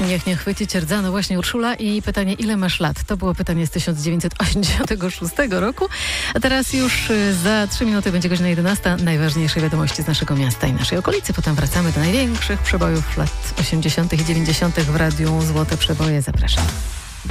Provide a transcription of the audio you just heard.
Niech nie chwyci cię rdza. No właśnie, Urszula i pytanie, ile masz lat? To było pytanie z 1986 roku. A teraz już za 3 minuty będzie godzina 11. Najważniejsze wiadomości z naszego miasta i naszej okolicy. Potem wracamy do największych przebojów lat 80. i 90. w Radiu Złote Przeboje. Zapraszam.